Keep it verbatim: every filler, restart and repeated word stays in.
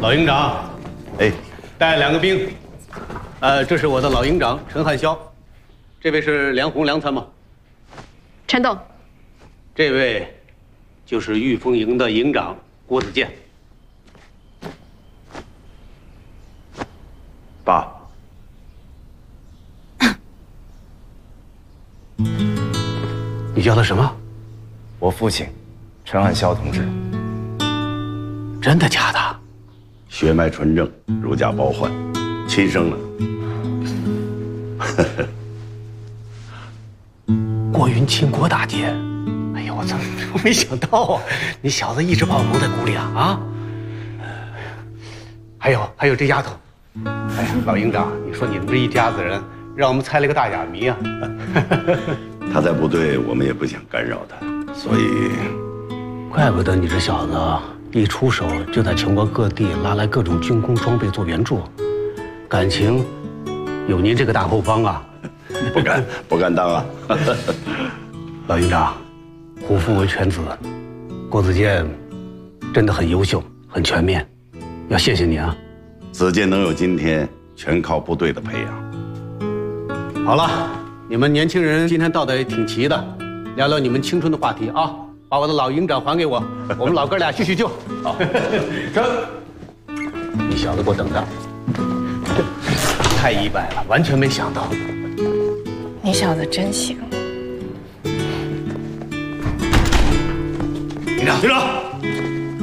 老营长， 哎， 带两个兵。呃，这是我的老营长陈汉霄，这位是梁红梁参谋。 陈董， 这位就是御风营的营长郭子健。 爸， 你叫他什么？ 我父亲，陈汉霄同志。 真的假的？ 血脉纯正，如假包换，亲生的。 郭云清，郭大姐，哎呦我操！我没想到啊，你小子一直把我蒙在鼓里啊啊！还有还有这丫头，哎呀，老营长，你说你们这一家子人，让我们猜了个大哑谜啊！ 他在部队，我们也不想干扰他，所以， 怪不得你这小子一出手就在全国各地拉来各种军工装备做援助，感情有您这个大后方啊！ 不敢不敢当啊！ 老营长，虎父为犬子，郭子健真的很优秀，很全面，要谢谢你啊！ 子健能有今天，全靠部队的培养。 好了，你们年轻人今天到的也挺齐的，聊聊你们青春的话题啊！把我的老营长还给我，我们老哥俩叙叙旧。好，走。你小子给我等着！太意外了，完全没想到。 你小子真行。 营长，营长。